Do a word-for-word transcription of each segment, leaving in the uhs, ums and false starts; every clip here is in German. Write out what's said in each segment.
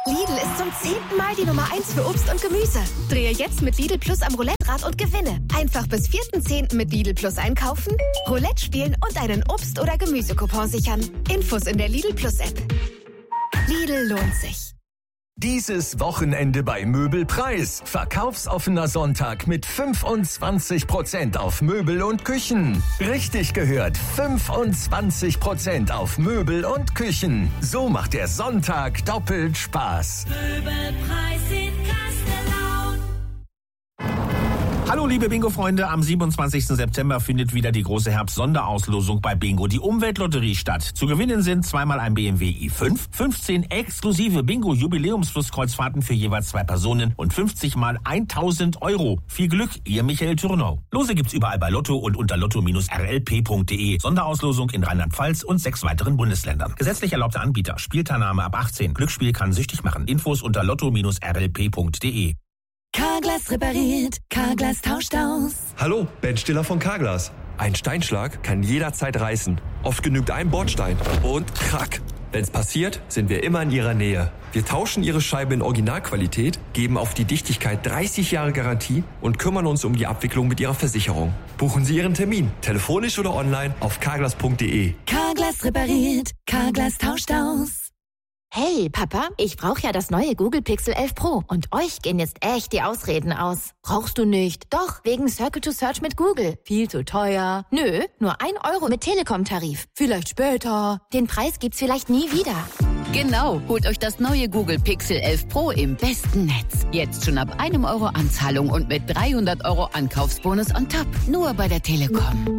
Lidl ist zum zehnten Mal die Nummer eins für Obst und Gemüse. Drehe jetzt mit Lidl Plus am Roulette-Rad und gewinne. Einfach bis vierten zehnten mit Lidl Plus einkaufen, Roulette spielen und einen Obst- oder Gemüsecoupon sichern. Infos in der Lidl Plus App. Lidl lohnt sich. Dieses Wochenende bei Möbelpreis. Verkaufsoffener Sonntag mit fünfundzwanzig Prozent auf Möbel und Küchen. Richtig gehört, fünfundzwanzig Prozent auf Möbel und Küchen. So macht der Sonntag doppelt Spaß. Möbelpreis in Kastellaun. Hallo liebe Bingo-Freunde, am siebenundzwanzigsten September findet wieder die große Herbst-Sonderauslosung bei Bingo, die Umweltlotterie, statt. Zu gewinnen sind zweimal ein B M W i fünf, fünfzehn exklusive Bingo-Jubiläumsflusskreuzfahrten für jeweils zwei Personen und fünfzig mal tausend Euro. Viel Glück, ihr Michael Thürnau. Lose gibt's überall bei Lotto und unter lotto Bindestrich r l p punkt d e. Sonderauslosung in Rheinland-Pfalz und sechs weiteren Bundesländern. Gesetzlich erlaubter Anbieter. Spielteilnahme ab achtzehn. Glücksspiel kann süchtig machen. Infos unter lotto Bindestrich r l p punkt d e. Carglass repariert, Carglass tauscht aus. Hallo, Ben Stiller von Carglass. Ein Steinschlag kann jederzeit reißen. Oft genügt ein Bordstein und krack. Wenn's passiert, sind wir immer in Ihrer Nähe. Wir tauschen Ihre Scheibe in Originalqualität, geben auf die Dichtigkeit dreißig Jahre Garantie und kümmern uns um die Abwicklung mit Ihrer Versicherung. Buchen Sie Ihren Termin, telefonisch oder online auf carglass punkt d e. Carglass repariert, Carglass tauscht aus. Hey, Papa, ich brauche ja das neue Google Pixel elf Pro und euch gehen jetzt echt die Ausreden aus. Brauchst du nicht? Doch, wegen Circle to Search mit Google. Viel zu teuer. Nö, nur ein Euro mit Telekom-Tarif. Vielleicht später. Den Preis gibt's vielleicht nie wieder. Genau, holt euch das neue Google Pixel elf Pro im besten Netz. Jetzt schon ab einem Euro Anzahlung und mit dreihundert Euro Ankaufsbonus on top. Nur bei der Telekom.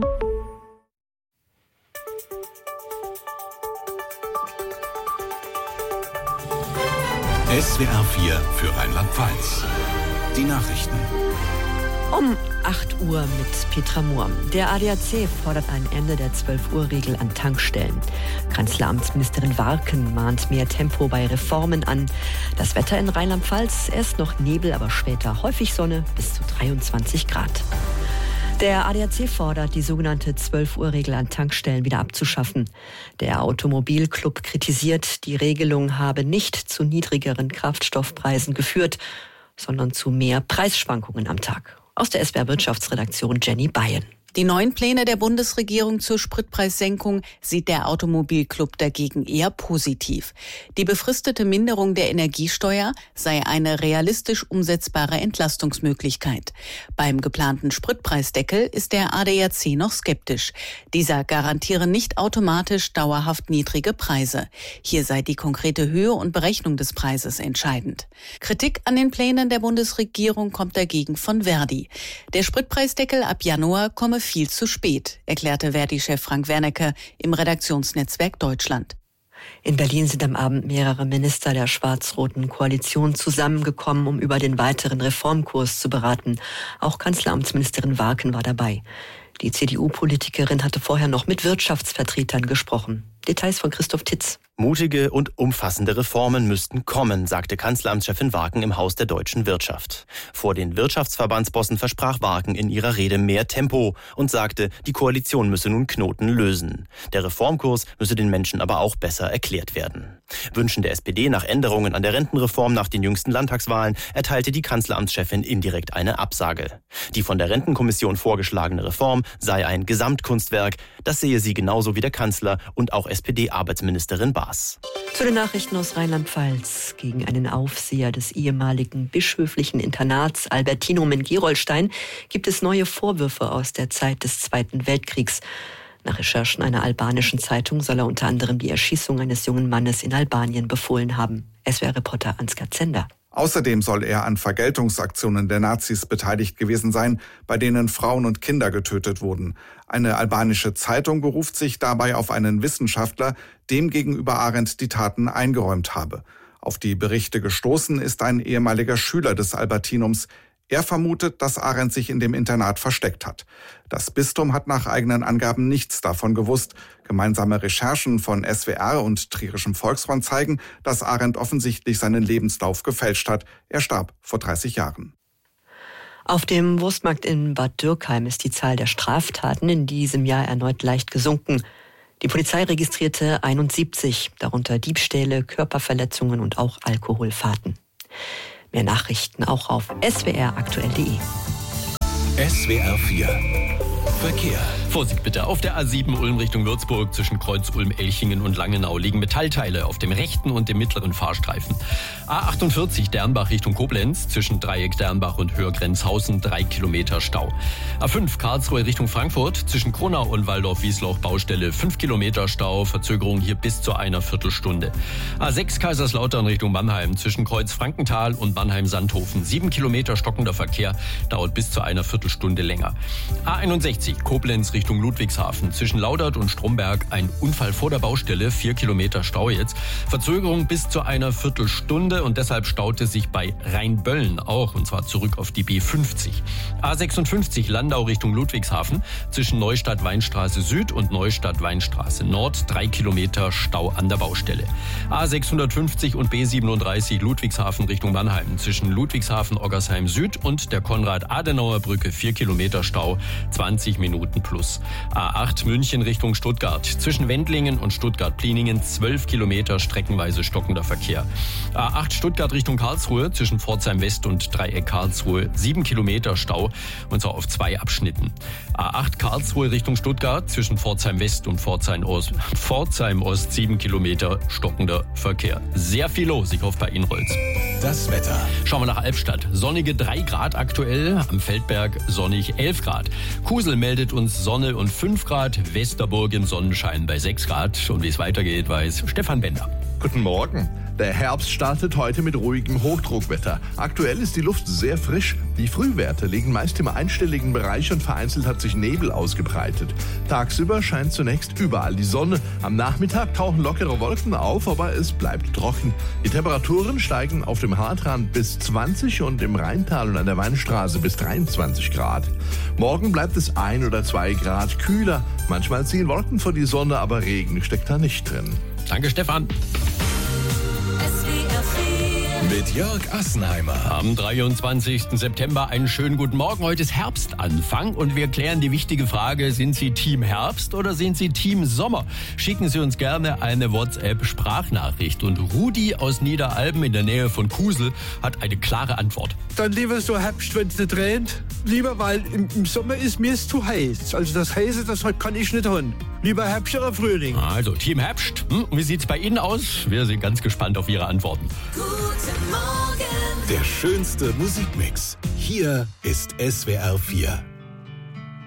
S W R vier für Rheinland-Pfalz. Die Nachrichten. Um acht Uhr mit Petra Mohr. Der A D A C fordert ein Ende der zwölf-Uhr-Regel an Tankstellen. Kanzleramtsministerin Warken mahnt mehr Tempo bei Reformen an. Das Wetter in Rheinland-Pfalz, erst noch Nebel, aber später häufig Sonne bis zu dreiundzwanzig Grad. Der A D A C fordert, die sogenannte zwölf-Uhr-Regel an Tankstellen wieder abzuschaffen. Der Automobilclub kritisiert, die Regelung habe nicht zu niedrigeren Kraftstoffpreisen geführt, sondern zu mehr Preisschwankungen am Tag. Aus der S W R-Wirtschaftsredaktion Jenny Bayen. Die neuen Pläne der Bundesregierung zur Spritpreissenkung sieht der Automobilclub dagegen eher positiv. Die befristete Minderung der Energiesteuer sei eine realistisch umsetzbare Entlastungsmöglichkeit. Beim geplanten Spritpreisdeckel ist der A D A C noch skeptisch. Dieser garantiere nicht automatisch dauerhaft niedrige Preise. Hier sei die konkrete Höhe und Berechnung des Preises entscheidend. Kritik an den Plänen der Bundesregierung kommt dagegen von Verdi. Der Spritpreisdeckel ab Januar komme viel zu spät, erklärte Verdi-Chef Frank Wernicke im Redaktionsnetzwerk Deutschland. In Berlin sind am Abend mehrere Minister der schwarz-roten Koalition zusammengekommen, um über den weiteren Reformkurs zu beraten. Auch Kanzleramtsministerin Warken war dabei. Die C D U-Politikerin hatte vorher noch mit Wirtschaftsvertretern gesprochen. Details von Christoph Titz. Mutige und umfassende Reformen müssten kommen, sagte Kanzleramtschefin Warken im Haus der deutschen Wirtschaft. Vor den Wirtschaftsverbandsbossen versprach Warken in ihrer Rede mehr Tempo und sagte, die Koalition müsse nun Knoten lösen. Der Reformkurs müsse den Menschen aber auch besser erklärt werden. Wünschen der S P D nach Änderungen an der Rentenreform nach den jüngsten Landtagswahlen erteilte die Kanzleramtschefin indirekt eine Absage. Die von der Rentenkommission vorgeschlagene Reform sei ein Gesamtkunstwerk. Das sehe sie genauso wie der Kanzler und auch S P D-Arbeitsministerin Baas. Zu den Nachrichten aus Rheinland-Pfalz. Gegen einen Aufseher des ehemaligen bischöflichen Internats Albertinum in Gerolstein gibt es neue Vorwürfe aus der Zeit des Zweiten Weltkriegs. Nach Recherchen einer albanischen Zeitung soll er unter anderem die Erschießung eines jungen Mannes in Albanien befohlen haben. S W R-Reporter Ansgar Zender. Außerdem soll er an Vergeltungsaktionen der Nazis beteiligt gewesen sein, bei denen Frauen und Kinder getötet wurden. Eine albanische Zeitung beruft sich dabei auf einen Wissenschaftler, dem gegenüber Arendt die Taten eingeräumt habe. Auf die Berichte gestoßen ist ein ehemaliger Schüler des Albertinums. Er vermutet, dass Arendt sich in dem Internat versteckt hat. Das Bistum hat nach eigenen Angaben nichts davon gewusst. Gemeinsame Recherchen von S W R und Trierischem Volksfront zeigen, dass Arendt offensichtlich seinen Lebenslauf gefälscht hat. Er starb vor dreißig Jahren. Auf dem Wurstmarkt in Bad Dürkheim ist die Zahl der Straftaten in diesem Jahr erneut leicht gesunken. Die Polizei registrierte einundsiebzig, darunter Diebstähle, Körperverletzungen und auch Alkoholfahrten. Mehr Nachrichten auch auf s w r aktuell punkt d e. S W R vier Verkehr. Vorsicht bitte. Auf der A sieben Ulm Richtung Würzburg zwischen Kreuz Ulm, Elchingen und Langenau liegen Metallteile auf dem rechten und dem mittleren Fahrstreifen. A achtundvierzig Dernbach Richtung Koblenz zwischen Dreieck Dernbach und Hörgrenzhausen drei Kilometer Stau. A fünf Karlsruhe Richtung Frankfurt zwischen Kronau und Waldorf-Wiesloch Baustelle fünf Kilometer Stau. Verzögerung hier bis zu einer Viertelstunde. A sechs Kaiserslautern Richtung Mannheim zwischen Kreuz Frankenthal und Mannheim-Sandhofen sieben Kilometer stockender Verkehr, dauert bis zu einer Viertelstunde länger. A einundsechzig Koblenz Richtung Ludwigshafen zwischen Laudert und Stromberg ein Unfall vor der Baustelle, vier Kilometer Stau jetzt. Verzögerung bis zu einer Viertelstunde und deshalb staute sich bei Rheinböllen auch, und zwar zurück auf die B fünfzig. A sechsundfünfzig Landau Richtung Ludwigshafen zwischen Neustadt-Weinstraße Süd und Neustadt-Weinstraße Nord drei Kilometer Stau an der Baustelle. A sechshundertfünfzig und B siebenunddreißig Ludwigshafen Richtung Mannheim zwischen Ludwigshafen-Oggersheim Süd und der Konrad-Adenauer-Brücke vier Kilometer Stau, zwanzig Minuten plus. A acht München Richtung Stuttgart zwischen Wendlingen und Stuttgart-Pliningen zwölf Kilometer streckenweise stockender Verkehr. A acht Stuttgart Richtung Karlsruhe zwischen Pforzheim West und Dreieck Karlsruhe sieben Kilometer Stau, und zwar auf zwei Abschnitten. A acht Karlsruhe Richtung Stuttgart zwischen Pforzheim West und Pforzheim Ost, Pforzheim Ost sieben Kilometer stockender Verkehr. Sehr viel los, ich hoffe bei Ihnen rollt's. Das Wetter. Schauen wir nach Albstadt. Sonnige drei Grad aktuell, am Feldberg sonnig elf Grad. Kusel meldet uns Sonne und fünf Grad, Westerburg im Sonnenschein bei sechs Grad. Und wie es weitergeht, weiß Stefan Bender. Guten Morgen. Der Herbst startet heute mit ruhigem Hochdruckwetter. Aktuell ist die Luft sehr frisch. Die Frühwerte liegen meist im einstelligen Bereich und vereinzelt hat sich Nebel ausgebreitet. Tagsüber scheint zunächst überall die Sonne. Am Nachmittag tauchen lockere Wolken auf, aber es bleibt trocken. Die Temperaturen steigen auf dem Hartrand bis zwanzig und im Rheintal und an der Weinstraße bis dreiundzwanzig Grad. Morgen bleibt es ein oder zwei Grad kühler. Manchmal ziehen Wolken vor die Sonne, aber Regen steckt da nicht drin. Danke, Stefan. Mit Jörg Assenheimer. Am dreiundzwanzigsten September einen schönen guten Morgen. Heute ist Herbstanfang und wir klären die wichtige Frage, sind Sie Team Herbst oder sind Sie Team Sommer? Schicken Sie uns gerne eine WhatsApp-Sprachnachricht. Und Rudi aus Niederalben in der Nähe von Kusel hat eine klare Antwort. Dann lieber so Herbst, wenn es nicht regnet. Lieber, weil im, im Sommer ist mir es zu heiß. Also das Heiße, das kann ich nicht hören. Lieber Herbst oder Frühling. Also Team Herbst. Hm, wie sieht's bei Ihnen aus? Wir sind ganz gespannt auf Ihre Antworten. Der schönste Musikmix. Hier ist S W R vier.